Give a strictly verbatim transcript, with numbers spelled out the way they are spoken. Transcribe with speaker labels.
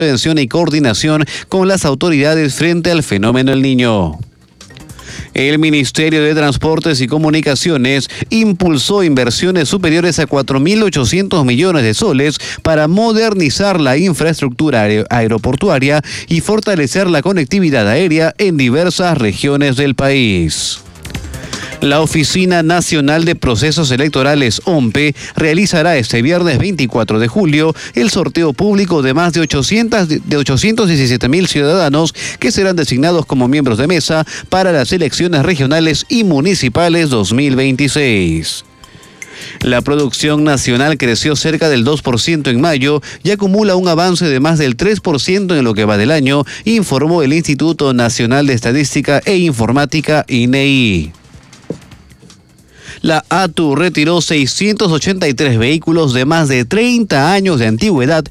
Speaker 1: prevención y coordinación con las autoridades frente al fenómeno El Niño. El Ministerio de Transportes y Comunicaciones impulsó inversiones superiores a cuatro mil ochocientos millones de soles para modernizar la infraestructura aer- aeroportuaria y fortalecer la conectividad aérea en diversas regiones del país. La Oficina Nacional de Procesos Electorales, O M P E, realizará este viernes veinticuatro de julio el sorteo público de más de ochocientos, de ochocientos diecisiete mil ciudadanos que serán designados como miembros de mesa para las elecciones regionales y municipales dos mil veintiséis. La producción nacional creció cerca del dos por ciento en mayo y acumula un avance de más del tres por ciento en lo que va del año, informó el Instituto Nacional de Estadística e Informática, I N E I. La A T U retiró seiscientos ochenta y tres vehículos de más de treinta años de antigüedad